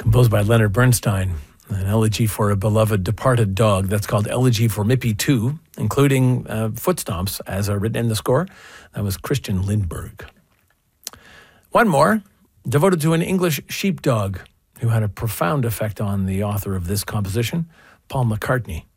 Composed by Leonard Bernstein, an elegy for a beloved departed dog. That's called Elegy for Mippy 2, including foot stomps as are written in the score. That was Christian Lindberg. One more, devoted to an English sheepdog who had a profound effect on the author of this composition, Paul McCartney.